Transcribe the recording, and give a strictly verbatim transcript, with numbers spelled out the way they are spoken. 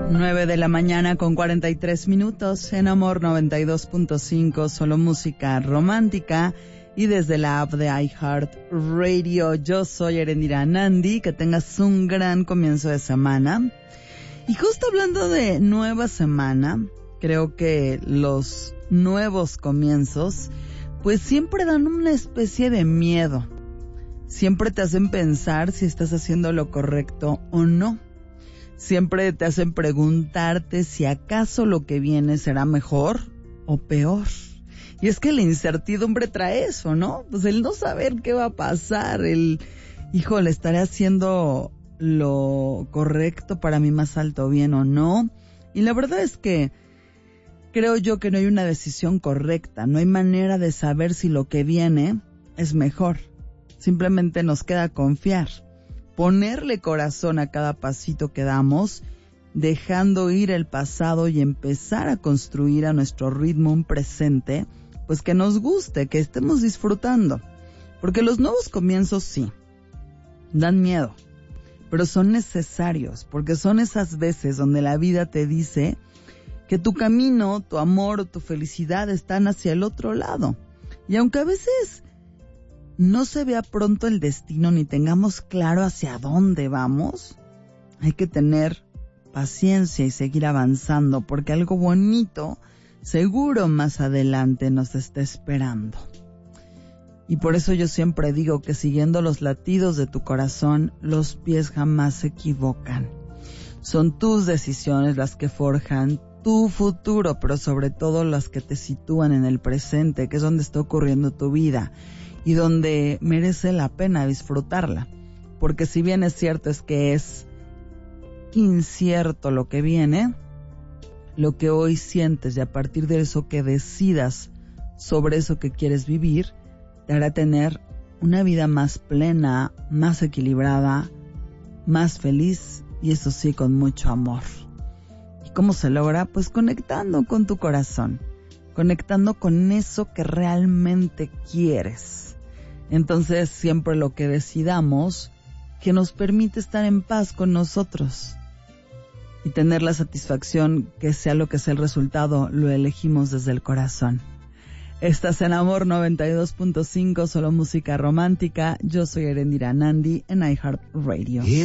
nueve de la mañana con cuarenta y tres minutos en Amor noventa y dos punto cinco, solo música romántica y desde la app de iHeart Radio. Yo soy Erendira Nandi, que tengas un gran comienzo de semana. Y justo hablando de nueva semana, creo que los nuevos comienzos pues siempre dan una especie de miedo. Siempre te hacen pensar si estás haciendo lo correcto o no. Siempre te hacen preguntarte si acaso lo que viene será mejor o peor. Y es que la incertidumbre trae eso, ¿no? Pues el no saber qué va a pasar, el, híjole, ¿estaré haciendo lo correcto para mi más alto bien o no? Y la verdad es que creo yo que no hay una decisión correcta, no hay manera de saber si lo que viene es mejor. Simplemente nos queda confiar. Ponerle corazón a cada pasito que damos, dejando ir el pasado y empezar a construir a nuestro ritmo un presente, pues que nos guste, que estemos disfrutando. Porque los nuevos comienzos sí, dan miedo, pero son necesarios, porque son esas veces donde la vida te dice que tu camino, tu amor o tu felicidad están hacia el otro lado. Y aunque a veces no se vea pronto el destino ni tengamos claro hacia dónde vamos, hay que tener paciencia y seguir avanzando, porque algo bonito seguro más adelante nos está esperando. Y por eso yo siempre digo que siguiendo los latidos de tu corazón, los pies jamás se equivocan. Son tus decisiones las que forjan tu futuro, pero sobre todo las que te sitúan en el presente, que es donde está ocurriendo tu vida y donde merece la pena disfrutarla. Porque si bien es cierto es que es incierto lo que viene, lo que hoy sientes y a partir de eso que decidas sobre eso que quieres vivir, te hará tener una vida más plena, más equilibrada, más feliz y eso sí con mucho amor. ¿Y cómo se logra? Pues conectando con tu corazón, conectando con eso que realmente quieres. Entonces siempre lo que decidamos que nos permite estar en paz con nosotros y tener la satisfacción que sea lo que sea el resultado, lo elegimos desde el corazón. Estás en Amor noventa y dos punto cinco, solo música romántica. Yo soy Erendira Nandi en iHeart Radio.